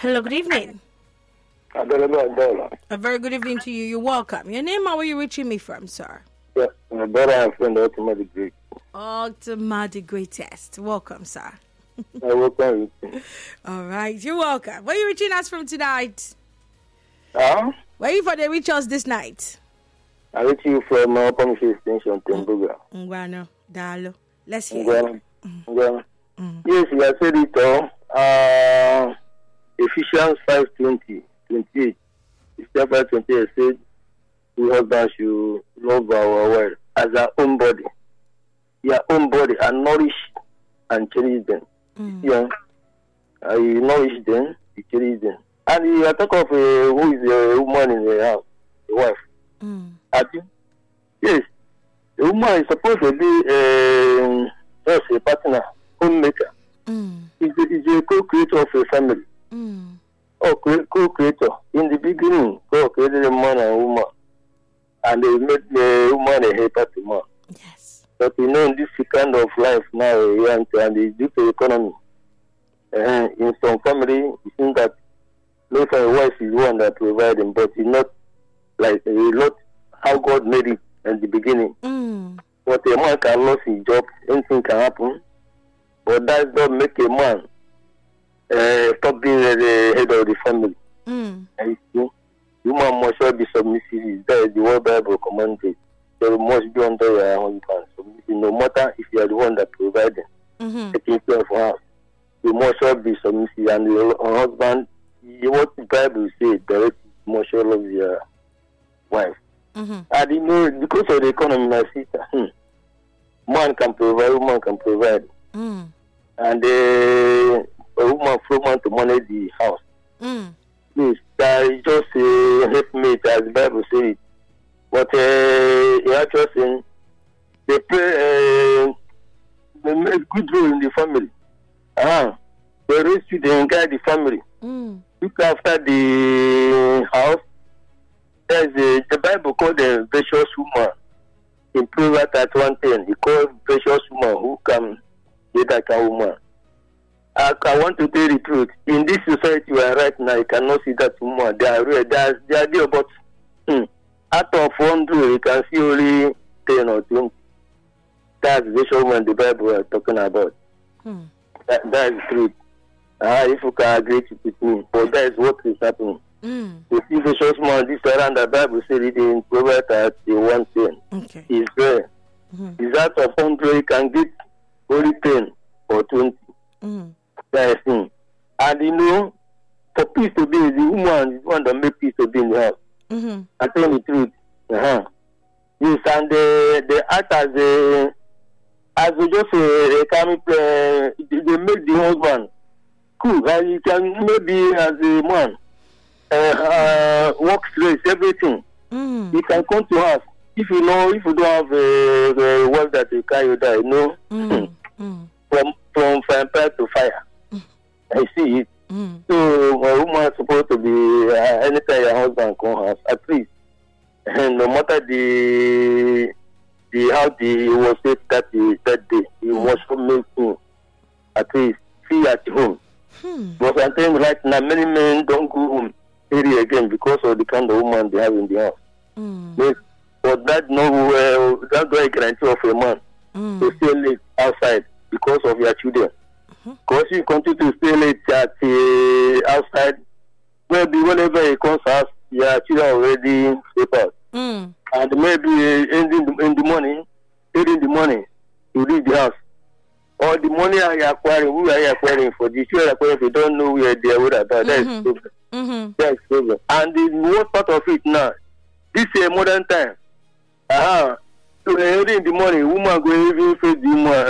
Hello, good evening. A very good evening to you. You're welcome. Your name and where you reaching me from, sir? Yeah, my brother and friend, Ultimate Great. Ultimate the greatest. Welcome, sir. I welcome you. All right, you're welcome. Where you reaching us from tonight? Huh? Where you for the reach us this night? I reach you from Upper Extension, Tembuga. Ngwano, Dalo. Let's hear Ngwano. Yes, you have said it all. Ephesians 5:20-28. Chapter 5:28 said, we husbands should love our wife as our own body. Your own body, and nourish and cherish them. Yeah. You nourish them, you cherish them. And you are talking of who is a woman in the house, the wife. Yes. The woman is supposed to be just a partner, homemaker. Is a co-creator of a family. Or co-creator. In the beginning, God created a man and a woman. And they made the woman a helper to man. Yes. But in this kind of life now, and it's due to economy. In some family, it seems that maybe a wife is one that provides him, but it's not like not how God made it at the beginning. But a man can lose his job, anything can happen. But that does not make a man stop being the head of the family. And you see, woman must all be submissive. That is the word Bible commanded. You must be under your husband. No matter if you are the one that provides taking care of her, you must all be submissive. And your husband, what the Bible says, directly, must all love your wife. And you know, because of the economy, my sister, man can provide, woman can provide. And a woman from man to manage the house. Yes, that is just a helpmate, as the Bible says. But in actual sense, they play they make good role in the family. They raise you, they guide the family. Look after the house. There's the Bible called the virtuous woman. In Proverbs 31:10, he called virtuous woman who can be like a woman. I want to tell the truth. In this society we are right now, you cannot see that woman. They are there, but out of 100, you can see only 10 or 20. That's the woman the Bible is talking about. That is truth. If you can agree with me, but that is what is happening. The virtuous woman, this around the Bible said it in Proverbs 31:10. Okay. Is there. Is out of 100, you can get only 10 or 20. That is thing. And you know, for peace to be, the woman is one that makes peace to be in the house. I tell you the truth. Yes, and they act as just a comic, they make the husband cool. And you can maybe as a man work straight, everything. You can come to us. If you don't have a wife that you carry die, from fire to fire. I see it. So a woman is supposed to be anytime your husband comes house, at least. And no matter the how he was safe that day, he was making at least feel at home. But sometimes right now many men don't go home area again because of the kind of woman they have in the house. Yes, but that's not a guarantee of a man to stay late outside because of your children. Because you continue to stay late at outside, maybe whenever he comes out, your children already sleep out. And maybe in the morning, you leave the house. Or the money are you acquiring, who are you acquiring for? The children acquiring, if you don't know where they are about, that is problem. That is problem. And the worst part of it now, this is a modern time. So early in the morning, woman go even face the woman.